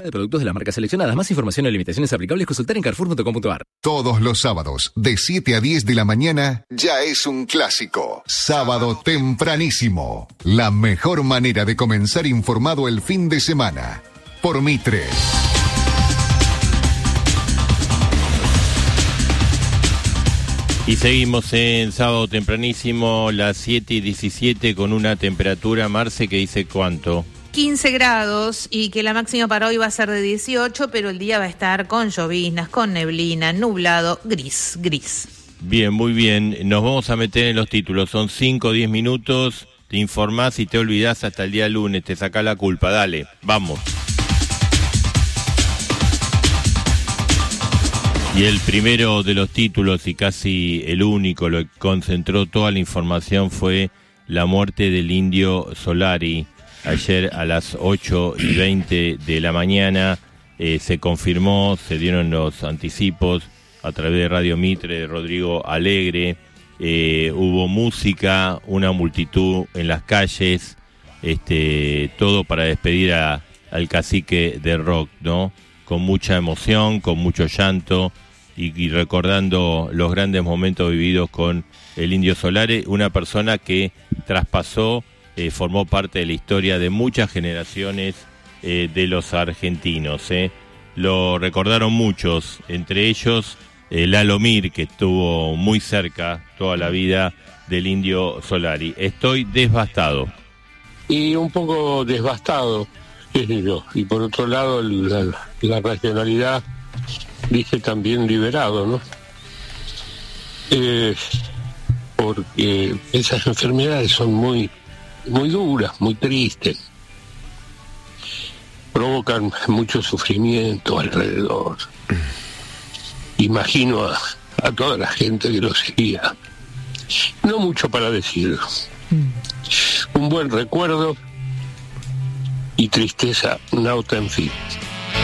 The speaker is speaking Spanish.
de productos de las marcas seleccionadas. Más información y limitaciones aplicables consultar en carrefour.com.ar. Todos los sábados, de 7 a 10 de la mañana, ya es un clásico. Sábado tempranísimo. La mejor manera de comenzar informado el fin de semana. Por Mitre. Y seguimos en sábado tempranísimo, las 7:17, con una temperatura, Marce, que dice ¿cuánto? 15 grados y que la máxima para hoy va a ser de 18, pero el día va a estar con lloviznas, con neblina, nublado, gris. Bien, muy bien. Nos vamos a meter en los títulos. Son 5 o 10 minutos. Te informás y te olvidás hasta el día lunes. Te sacás la culpa. Dale, vamos. Y el primero de los títulos, y casi el único, lo que concentró toda la información, fue la muerte del Indio Solari. Ayer a las 8:20 de la mañana se confirmó, se dieron los anticipos a través de Radio Mitre, de Rodrigo Alegre. Hubo música, una multitud en las calles, todo para despedir al cacique de rock, ¿no? Con mucha emoción, con mucho llanto y recordando los grandes momentos vividos con el Indio Solari, una persona que traspasó, formó parte de la historia de muchas generaciones de los argentinos. Lo recordaron muchos, entre ellos Lalo Mir, que estuvo muy cerca toda la vida del Indio Solari. Estoy devastado. Y un poco devastado, qué sé yo. Y por otro lado, la racionalidad dice también liberado, ¿no? Porque esas enfermedades son muy duras, muy tristes, provocan mucho sufrimiento alrededor. Imagino a toda la gente que lo seguía. No mucho para decir. Un buen recuerdo y tristeza nauta en fin.